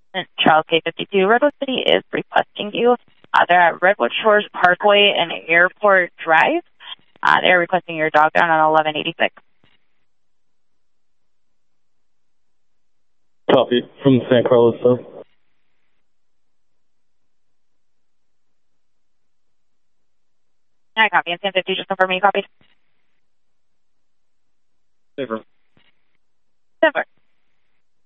Charles K52, Redwood City is requesting you. They're at Redwood Shores Parkway and Airport Drive. They're requesting your dog down on 1186. Copy from San Carlos, sir. I copy. And San 50, just confirm you copied. Safer. Safer.